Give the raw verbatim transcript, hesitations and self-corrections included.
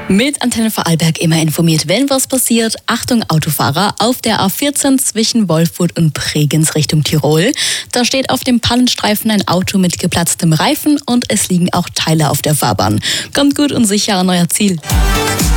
Mit Antenne Vorarlberg immer informiert, wenn was passiert. Achtung Autofahrer, auf der A vierzehn zwischen Wolfurt und Bregenz Richtung Tirol. Da steht auf dem Pannenstreifen ein Auto mit geplatztem Reifen und es liegen auch Teile auf der Fahrbahn. Kommt gut und sicher an euer Ziel.